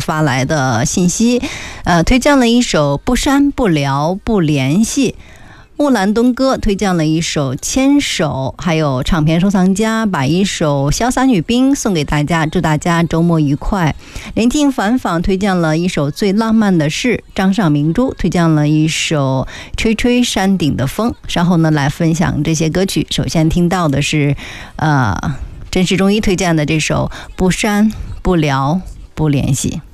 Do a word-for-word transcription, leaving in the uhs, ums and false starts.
发来的信息，呃，推荐了一首不删不聊不联系。木兰东哥推荐了一首牵手，还有唱片收藏家把一首潇洒女兵送给大家，祝大家周末愉快。临近反访推荐了一首最浪漫的事，张尚明珠推荐了一首吹吹山顶的风。稍后呢来分享这些歌曲，首先听到的是呃真实中医推荐的这首不删不聊不联系。